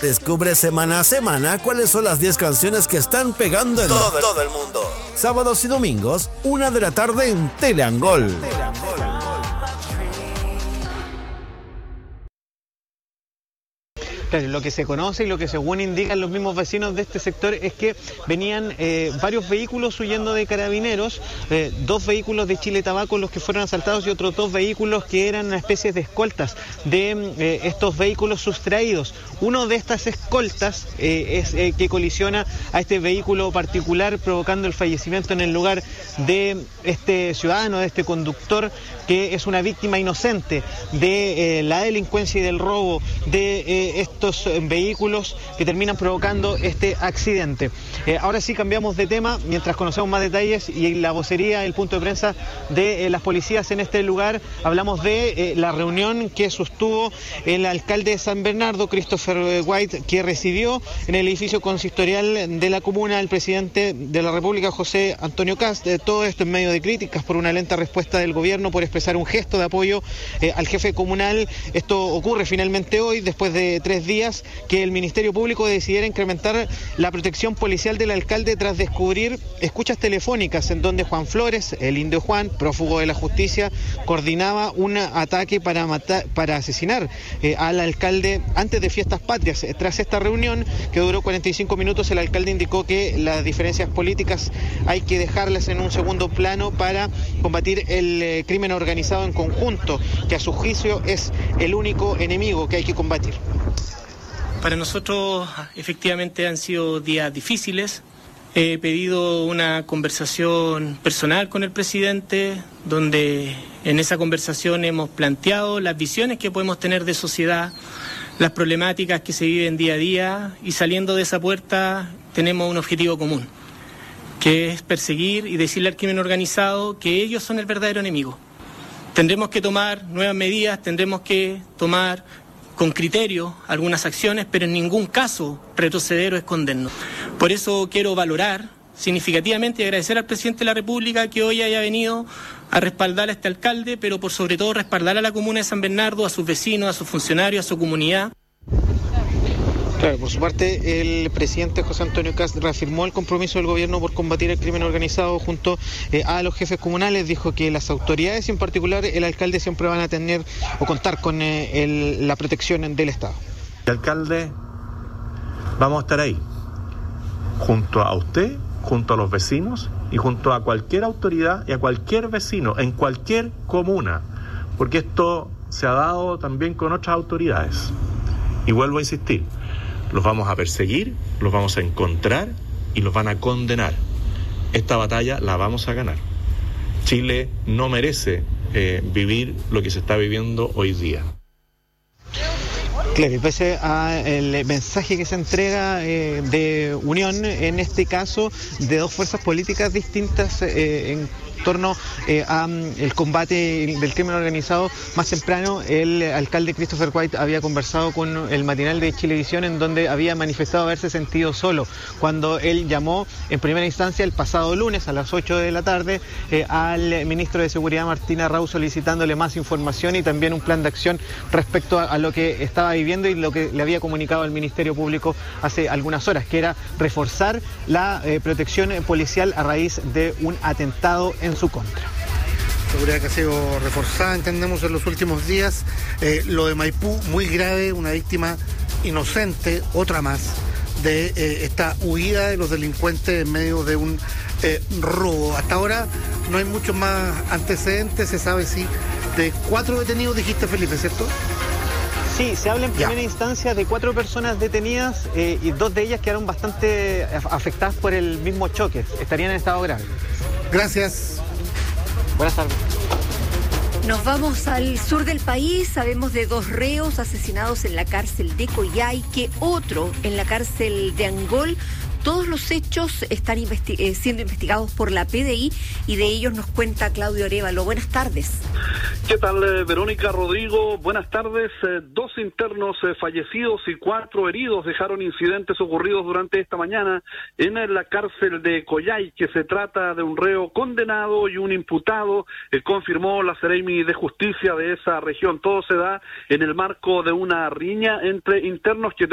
Descubre semana a semana cuáles son las 10 canciones que están pegando en todo el mundo. Sábados y domingos, 1 de la tarde en Teleangol. Claro, lo que se conoce y lo que según indican los mismos vecinos de este sector es que venían varios vehículos huyendo de carabineros, 2 vehículos de Chile Tabaco los que fueron asaltados y otros 2 vehículos que eran una especie de escoltas de estos vehículos sustraídos. Uno de estas escoltas es que colisiona a este vehículo particular, provocando el fallecimiento en el lugar de este ciudadano, de este conductor, que es una víctima inocente de la delincuencia y del robo de estos vehículos que terminan provocando este accidente. Ahora sí cambiamos de tema, mientras conocemos más detalles y la vocería, el punto de prensa de las policías en este lugar, hablamos de la reunión que sostuvo el alcalde de San Bernardo, Christopher White, que recibió en el edificio consistorial de la comuna al presidente de la República, José Antonio Kast. Todo esto en medio de críticas por una lenta respuesta del gobierno por expresar un gesto de apoyo al jefe comunal. Esto ocurre finalmente hoy, después de 3 días que el Ministerio Público decidiera incrementar la protección policial del alcalde tras descubrir escuchas telefónicas en donde Juan Flores, el indio Juan, prófugo de la justicia, coordinaba un ataque para asesinar al alcalde antes de Fiestas Patrias. Tras esta reunión, que duró 45 minutos, el alcalde indicó que las diferencias políticas hay que dejarlas en un segundo plano para combatir el crimen organizado en conjunto, que a su juicio es el único enemigo que hay que combatir. Para nosotros efectivamente han sido días difíciles. He pedido una conversación personal con el presidente, donde en esa conversación hemos planteado las visiones que podemos tener de sociedad, las problemáticas que se viven día a día, y saliendo de esa puerta tenemos un objetivo común, que es perseguir y decirle al crimen organizado que ellos son el verdadero enemigo. Tendremos que tomar nuevas medidas, tendremos que tomar con criterio algunas acciones, pero en ningún caso retroceder o escondernos. Por eso quiero valorar significativamente y agradecer al presidente de la República que hoy haya venido a respaldar a este alcalde, pero por sobre todo respaldar a la comuna de San Bernardo, a sus vecinos, a sus funcionarios, a su comunidad. Claro, por su parte, el presidente José Antonio Kast reafirmó el compromiso del gobierno por combatir el crimen organizado junto a los jefes comunales. Dijo que las autoridades, y en particular el alcalde, siempre van a tener o contar con la protección del Estado. Alcalde, vamos a estar ahí, junto a usted, junto a los vecinos y junto a cualquier autoridad y a cualquier vecino en cualquier comuna, porque esto se ha dado también con otras autoridades. Y vuelvo a insistir, los vamos a perseguir, los vamos a encontrar y los van a condenar. Esta batalla la vamos a ganar. Chile no merece vivir lo que se está viviendo hoy día. Claro, y pese al mensaje que se entrega de unión, en este caso, de 2 fuerzas políticas distintas en torno al combate del crimen organizado, más temprano el alcalde Christopher White había conversado con el matinal de Chilevisión, en donde había manifestado haberse sentido solo cuando él llamó en primera instancia el pasado lunes a las 8 de la tarde al ministro de Seguridad Martín Arrau, solicitándole más información y también un plan de acción respecto a lo que estaba viviendo y lo que le había comunicado al Ministerio Público hace algunas horas, que era reforzar la protección policial a raíz de un atentado en su contra. Seguridad que ha sido reforzada, entendemos, en los últimos días. Lo de Maipú, muy grave, una víctima inocente, otra más, de esta huida de los delincuentes en medio de un robo. Hasta ahora no hay muchos más antecedentes, se sabe sí de 4 detenidos, dijiste, Felipe, ¿cierto? Sí, se habla en primera instancia de 4 personas detenidas y 2 de ellas quedaron bastante afectadas por el mismo choque, estarían en estado grave. Gracias. Buenas tardes. Nos vamos al sur del país. Sabemos de 2 reos asesinados en la cárcel de Coyhaique, otro en la cárcel de Angol. Todos los hechos están siendo investigados por la PDI y de ellos nos cuenta Claudio Arévalo. Buenas tardes. ¿Qué tal, Verónica, Rodrigo? Buenas tardes. 2 internos fallecidos y 4 heridos dejaron incidentes ocurridos durante esta mañana en la cárcel de Coyhaique. Se trata de un reo condenado y un imputado, confirmó la Seremi de Justicia de esa región. Todo se da en el marco de una riña entre internos que